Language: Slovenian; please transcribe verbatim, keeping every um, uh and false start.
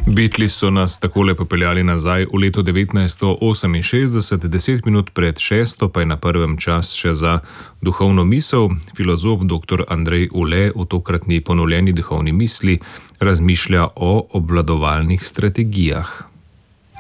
Beatles so nas takole popeljali nazaj v leto devetnajststo oseminšestdeset, deset minut pred šesto pa je na prvem čas še za duhovno misel. Filozof doktor Andrej Ule v tokratni ponovljeni duhovni misli razmišlja o obvladovalnih strategijah.